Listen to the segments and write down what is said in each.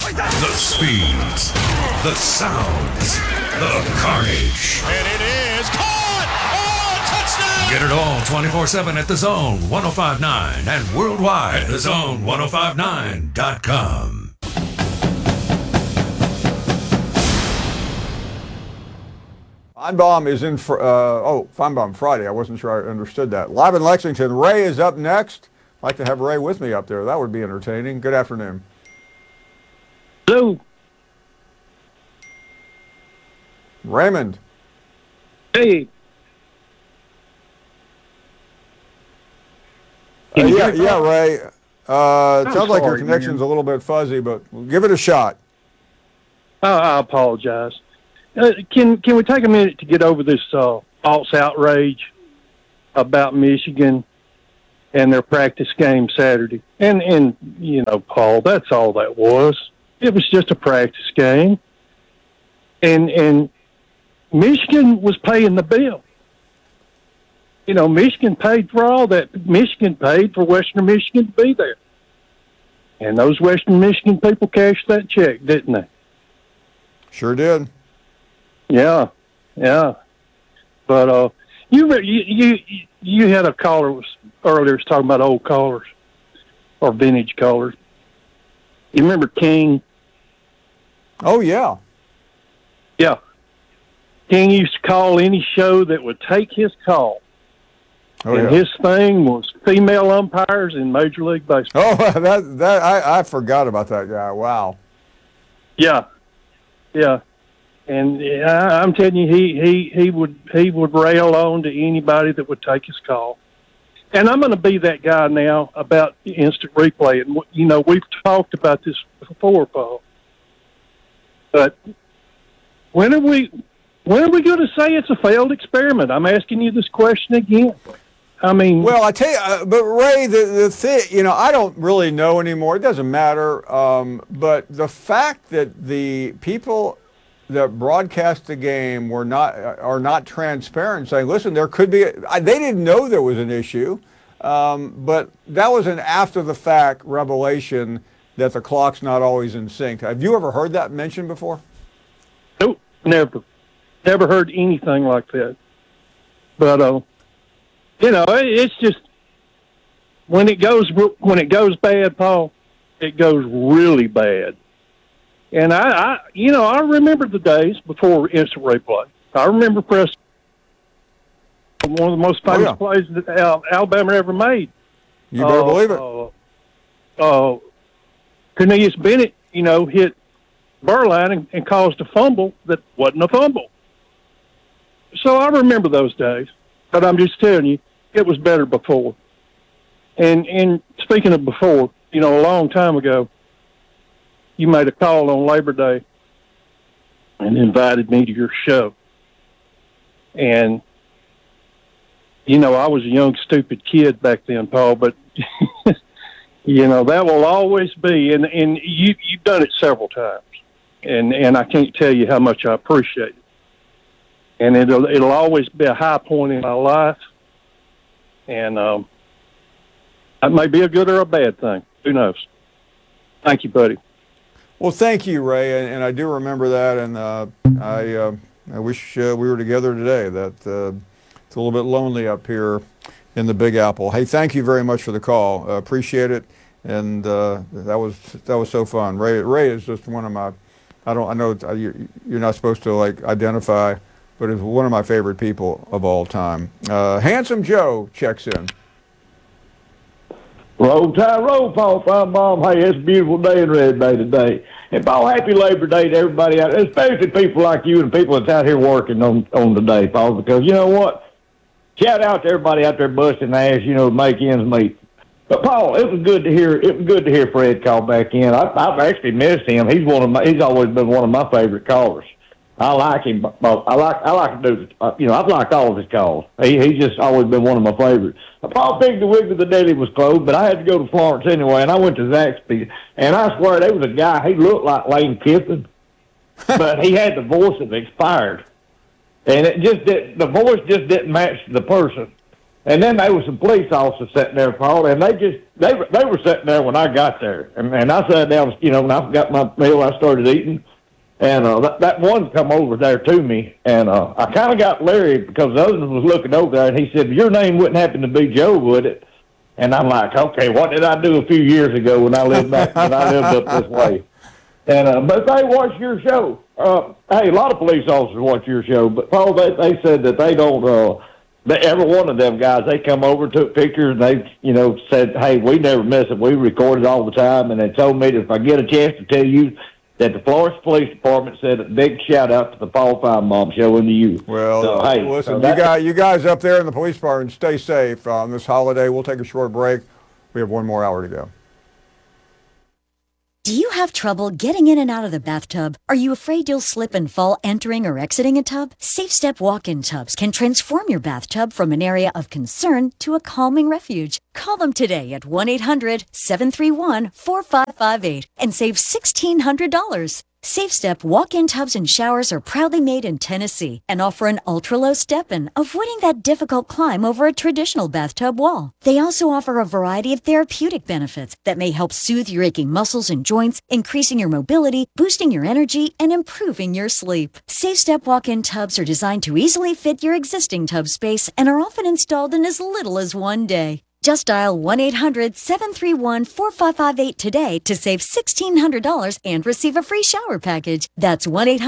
The speeds, the sounds, the carnage. And it is caught! Oh, touchdown! Get it all 24/7 at The Zone 105.9 and worldwide at thezone1059.com. Feinbaum is in for, Feinbaum Friday. I wasn't sure I understood that. Live in Lexington, Ray is up next. I'd like to have Ray with me up there. That would be entertaining. Good afternoon. Hello. Raymond. Hey. Yeah, Ray. It sounds like your sorry, connection's man. a little bit fuzzy, but give it a shot. I apologize. Can we take a minute to get over this false outrage about Michigan and their practice game Saturday? And you know, Paul, that's all that was. It was just a practice game. And Michigan was paying the bill. You know, Michigan paid for all that. Michigan paid for Western Michigan to be there. And those Western Michigan people cashed that check, didn't they? Sure did. Yeah. But you had a caller earlier was talking about old callers or vintage callers. You remember King? Oh, yeah. Yeah. King used to call any show that would take his call. Oh, And yeah. his thing was female umpires in Major League Baseball. Oh, I forgot about that guy. Wow. Yeah. And I'm telling you, he would rail on to anybody that would take his call. And I'm going to be that guy now about instant replay. And you know, we've talked about this before, Paul. But when are we going to say it's a failed experiment? I'm asking you this question again. I mean, well, I tell you, but Ray, the thing, you know, I don't really know anymore. It doesn't matter. But the fact that the people that broadcast the game are not transparent, saying, listen, there could be, they didn't know there was an issue, but that was an after the fact revelation that the clock's not always in sync. Have you ever heard that mentioned before? nope, never heard anything like that. But you know, it's just when it goes bad, Paul, it goes really bad. And I remember the days before instant replay. I remember Preston, one of the most famous plays that Alabama ever made. You better believe it. Cornelius Bennett, you know, hit Burline and caused a fumble that wasn't a fumble. So I remember those days. But I'm just telling you, it was better before. And speaking of before, you know, a long time ago, you made a call on Labor Day and invited me to your show. And, you know, I was a young, stupid kid back then, Paul, but, you know, that will always be. And you've done it several times. And I can't tell you how much I appreciate it. And it'll always be a high point in my life. And that may be a good or a bad thing. Who knows? Thank you, buddy. Well, thank you, Ray, and I do remember that, and I wish we were together today. That it's a little bit lonely up here in the Big Apple. Hey, thank you very much for the call. Appreciate it, and that was so fun. Ray is just one of my. I know you're not supposed to like identify, but is one of my favorite people of all time. Handsome Joe checks in. Roll Tide, roll, Paul Feinbaum. Hey, it's a beautiful day in Red Bay today. And Paul, happy Labor Day to everybody out there, especially people like you and people that's out here working on today, Paul, because you know what? Shout out to everybody out there busting ass, you know, to make ends meet. But Paul, it was good to hear Fred call back in. I've actually missed him. He's always been one of my favorite callers. I like him. I like to do. You know, I've liked all of his calls. He's just always been one of my favorites. Paul Piggly Wiggly the Daddy was closed, but I had to go to Florence anyway, and I went to Zaxby. And I swear there was a guy. He looked like Lane Kiffin, but he had the voice of expired, and the voice just didn't match the person. And then there was some police officers sitting there, Paul, and they were sitting there when I got there. And I sat down, when I got my meal, I started eating. And that one come over there to me, and I kind of got leery because the other one was looking over there, and he said, "Your name wouldn't happen to be Joe, would it?" And I'm like, "Okay, what did I do a few years ago when I lived up this way?" And but they watch your show. Hey, a lot of police officers watch your show, but Paul, they said that they don't. Every one of them guys, they come over, took pictures, and they, said, "Hey, we never miss it. We record it all the time." And they told me that if I get a chance to tell you that the Florence Police Department said a big shout out to the Paul Finebaum Show and to you. Well, so, hey, listen, you guys up there in the police department, stay safe on this holiday. We'll take a short break. We have 1 more hour to go. Do you have trouble getting in and out of the bathtub? Are you afraid you'll slip and fall entering or exiting a tub? Safe Step walk-in tubs can transform your bathtub from an area of concern to a calming refuge. Call them today at 1-800-731-4558 and save $1,600. Safe Step walk-in tubs and showers are proudly made in Tennessee and offer an ultra-low step-in, avoiding that difficult climb over a traditional bathtub wall. They also offer a variety of therapeutic benefits that may help soothe your aching muscles and joints, increasing your mobility, boosting your energy, and improving your sleep. Safe Step walk-in tubs are designed to easily fit your existing tub space and are often installed in as little as 1 day. Just dial 1-800-731-4558 today to save $1,600 and receive a free shower package. That's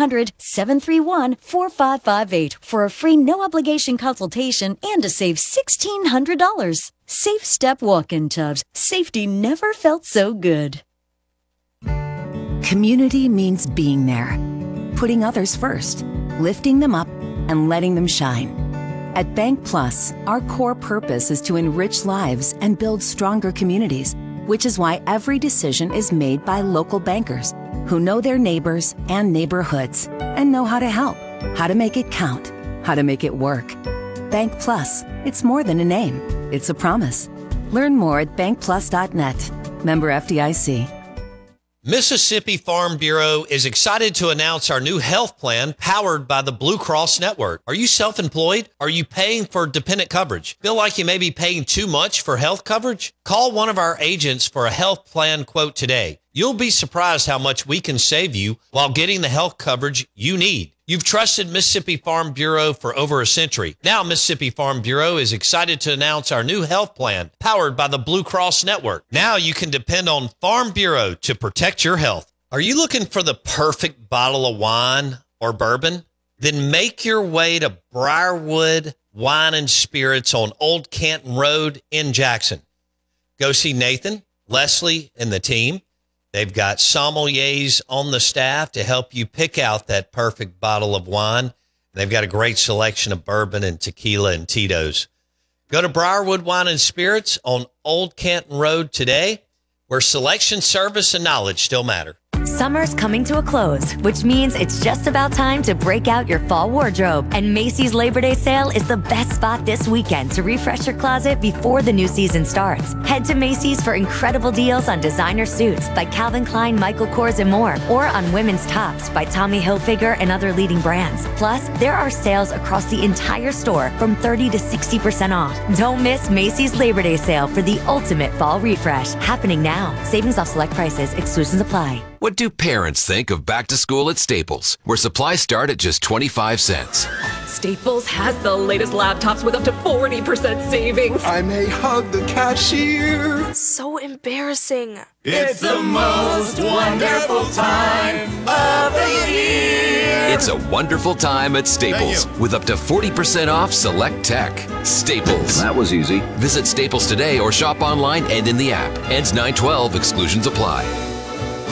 1-800-731-4558 for a free no-obligation consultation and to save $1,600. Safe Step walk-in tubs. Safety never felt so good. Community means being there, putting others first, lifting them up, and letting them shine. At Bank Plus, our core purpose is to enrich lives and build stronger communities, which is why every decision is made by local bankers who know their neighbors and neighborhoods and know how to help, how to make it count, how to make it work. Bank Plus, it's more than a name, it's a promise. Learn more at bankplus.net. Member FDIC. Mississippi Farm Bureau is excited to announce our new health plan powered by the Blue Cross Network. Are you self-employed? Are you paying for dependent coverage? Feel like you may be paying too much for health coverage? Call one of our agents for a health plan quote today. You'll be surprised how much we can save you while getting the health coverage you need. You've trusted Mississippi Farm Bureau for over a century. Now Mississippi Farm Bureau is excited to announce our new health plan powered by the Blue Cross Network. Now you can depend on Farm Bureau to protect your health. Are you looking for the perfect bottle of wine or bourbon? Then make your way to Briarwood Wine and Spirits on Old Canton Road in Jackson. Go see Nathan, Leslie, and the team. They've got sommeliers on the staff to help you pick out that perfect bottle of wine. They've got a great selection of bourbon and tequila and Tito's. Go to Briarwood Wine and Spirits on Old Canton Road today, where selection, service, and knowledge still matter. Summer's coming to a close, which means it's just about time to break out your fall wardrobe. And Macy's Labor Day sale is the best spot this weekend to refresh your closet before the new season starts. Head to Macy's for incredible deals on designer suits by Calvin Klein, Michael Kors, and more, or on women's tops by Tommy Hilfiger and other leading brands. Plus, there are sales across the entire store from 30 to 60% off. Don't miss Macy's Labor Day sale for the ultimate fall refresh, happening now. Savings off select prices, exclusions apply. What do parents think of back to school at Staples, where supplies start at just 25 cents? Staples has the latest laptops with up to 40% savings. I may hug the cashier. So embarrassing. It's the most wonderful time of the year. It's a wonderful time at Staples with up to 40% off select tech. Staples. That was easy. Visit Staples today or shop online and in the app. Ends 9/12. Exclusions apply.